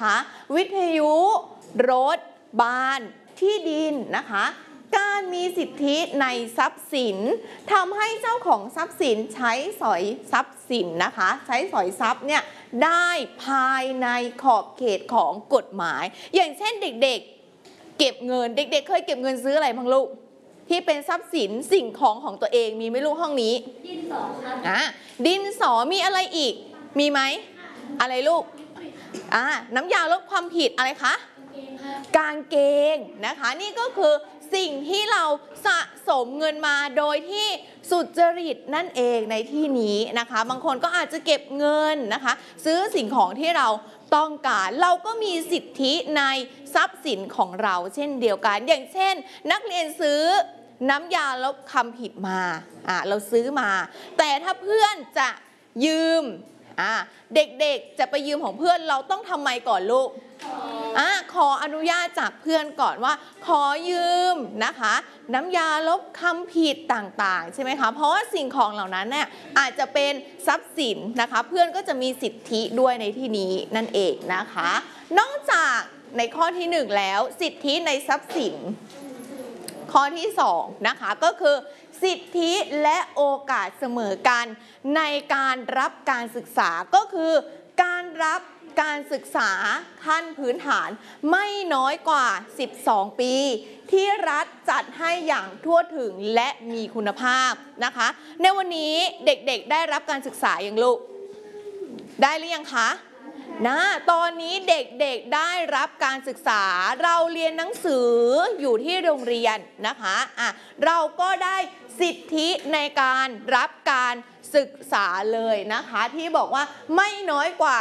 นะคะวิทยุรถบ้านที่ดินนะคะการมีสิทธิในทรัพย์สินทำให้เจ้าของทรัพย์สินใช้สอยทรัพย์สินนะคะใช้สอยทรัพย์เนี่ยได้ภายในขอบเขตของกฎหมายอย่างเช่นเด็กๆเก็บเงินเด็กๆเคยเก็บเงินซื้ออะไรบ้างลูกที่เป็นทรัพย์สินสิ่งของตัวเองมีไหมลูกห้องนี้ดินสอครับดินสอมีอะไรอีกมีไหมอะไรลูกน้ำยาลดความผิดอะไรคะกางเกงนะคะนี่ก็คือสิ่งที่เราสะสมเงินมาโดยที่สุจริตนั่นเองในที่นี้นะคะบางคนก็อาจจะเก็บเงินนะคะซื้อสิ่งของที่เราต้องการเราก็มีสิทธิในทรัพย์สินของเราเช่นเดียวกันอย่างเช่นนักเรียนซื้อน้ำยาลบคำผิดมาเราซื้อมาแต่ถ้าเพื่อนจะยืมเด็กๆจะไปยืมของเพื่อนเราต้องทำไมก่อนลูกขออนุญาตจากเพื่อนก่อนว่าขอยืมนะคะน้ำยาลบคำผิดต่างๆใช่ไหมคะเพราะว่าสิ่งของเหล่านั้นเนี่ยอาจจะเป็นทรัพย์สินนะคะเพื่อนก็จะมีสิทธิด้วยในที่นี้นั่นเองนะคะนอกจากในข้อที่1แล้วสิทธิในทรัพย์สินข้อที่2นะคะก็คือสิทธิและโอกาสเสมอกันในการรับการศึกษาก็คือการรับการศึกษาขั้นพื้นฐานไม่น้อยกว่า12ปีที่รัฐจัดให้อย่างทั่วถึงและมีคุณภาพนะคะในวันนี้เด็กๆได้รับการศึกษาอย่างลูกได้หรือยังคะตอนนี้เด็กๆได้รับการศึกษาเราเรียนหนังสืออยู่ที่โรงเรียนนะคะเราก็ได้สิทธิในการรับการศึกษาเลยนะคะที่บอกว่าไม่น้อยกว่า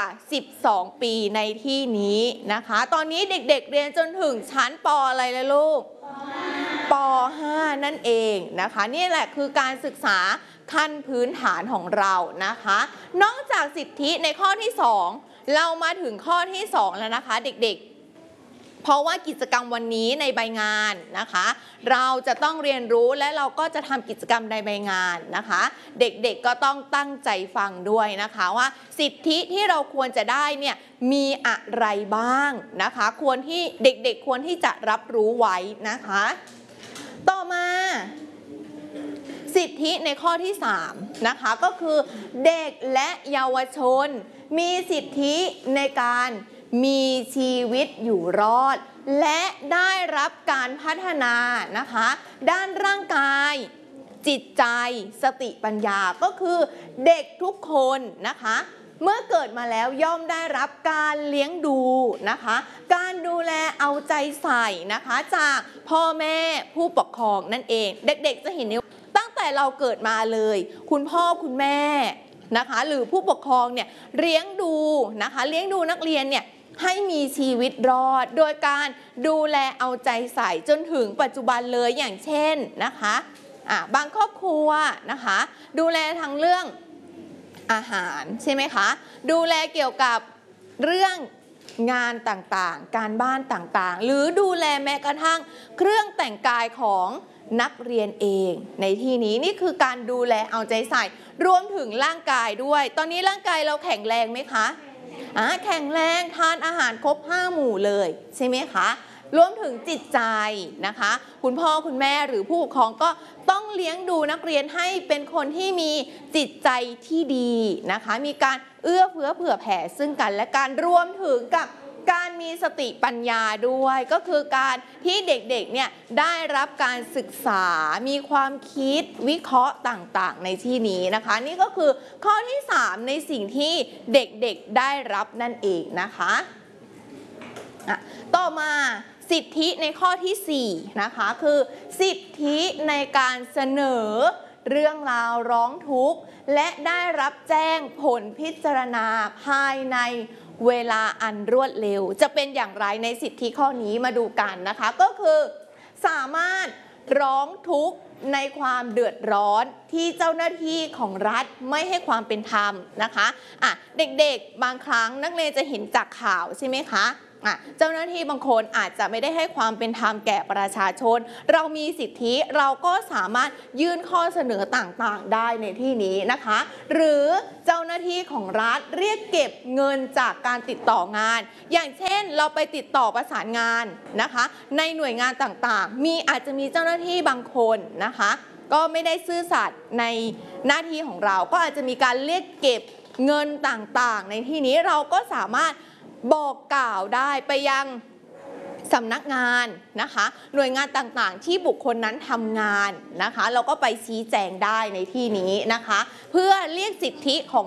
12ปีในที่นี้นะคะตอนนี้เด็กๆเรียนจนถึงชั้นป.อะไรเลยลูกป.5 นั่นเองนะคะนี่แหละคือการศึกษาขั้นพื้นฐานของเรานะคะนอกจากสิทธิในข้อที่2เรามาถึงข้อที่2แล้วนะคะเด็กๆเพราะว่ากิจกรรมวันนี้ในใบงานนะคะเราจะต้องเรียนรู้และเราก็จะทำกิจกรรมในใบงานนะคะเด็กๆก็ต้องตั้งใจฟังด้วยนะคะว่าสิทธิที่เราควรจะได้เนี่ยมีอะไรบ้างนะคะควรที่เด็กๆควรที่จะรับรู้ไว้นะคะต่อมาสิทธิในข้อที่3นะคะก็คือเด็กและเยาวชนมีสิทธิในการมีชีวิตอยู่รอดและได้รับการพัฒนานะคะด้านร่างกายจิตใจสติปัญญาก็คือเด็กทุกคนนะคะเมื่อเกิดมาแล้วย่อมได้รับการเลี้ยงดูนะคะการดูแลเอาใจใส่นะคะจากพ่อแม่ผู้ปกครองนั่นเองเด็กๆจะเห็นตั้งแต่เราเกิดมาเลยคุณพ่อคุณแม่นะคะหรือผู้ปกครองเนี่ยเลี้ยงดูนะคะเลี้ยงดูนักเรียนเนี่ยให้มีชีวิตรอดโดยการดูแลเอาใจใส่จนถึงปัจจุบันเลยอย่างเช่นนะคะบางครอบครัวนะคะดูแลทางเรื่องอาหารใช่ไหมคะดูแลเกี่ยวกับเรื่องงานต่างๆการบ้านต่างๆหรือดูแลแม้กระทั่งเครื่องแต่งกายของนักเรียนเองในที่นี้นี่คือการดูแลเอาใจใส่รวมถึงร่างกายด้วยตอนนี้ร่างกายเราแข็งแรงไหมคะแข็งแรงทานอาหารครบ5หมู่เลยใช่ไหมคะรวมถึงจิตใจนะคะคุณพ่อคุณแม่หรือผู้ปกครองก็ต้องเลี้ยงดูนักเรียนให้เป็นคนที่มีจิตใจที่ดีนะคะมีการเอื้อเฟื้อเผื่อแผ่ซึ่งกันและการรวมถึงกับการมีสติปัญญาด้วยก็คือการที่เด็กๆเนี่ยได้รับการศึกษามีความคิดวิเคราะห์ต่างๆในที่นี้นะคะนี่ก็คือข้อที่3ในสิ่งที่เด็กๆได้รับนั่นเองนะคะต่อมาสิทธิในข้อที่4นะคะคือสิทธิในการเสนอเรื่องราวร้องทุกข์และได้รับแจ้งผลพิจารณาภายในเวลาอันรวดเร็วจะเป็นอย่างไรในสิทธิข้อนี้มาดูกันนะคะก็คือสามารถร้องทุกข์ในความเดือดร้อนที่เจ้าหน้าที่ของรัฐไม่ให้ความเป็นธรรมนะคะเด็กๆบางครั้งนักเรียนจะเห็นจากข่าวใช่ไหมคะเจ้าหน้าที่บางคนอาจจะไม่ได้ให้ความเป็นธรรมแก่ประชาชนเรามีสิทธิเราก็สามารถยื่นข้อเสนอต่างๆได้ในที่นี้นะคะหรือเจ้าหน้าที่ของรัฐเรียกเก็บเงินจากการติดต่องานอย่างเช่นเราไปติดต่อประสานงานนะคะในหน่วยงานต่างๆอาจจะมีเจ้าหน้าที่บางคนนะคะก็ไม่ได้ซื่อสัตย์ในหน้าที่ของเราก็อาจจะมีการเรียกเก็บเงินต่างๆในที่นี้เราก็สามารถบอกกล่าวได้ไปยังสำนักงานนะคะหน่วยงานต่างๆที่บุคคลนั้นทำงานนะคะเราก็ไปชี้แจงได้ในที่นี้นะคะเพื่อเรียกสิทธิของ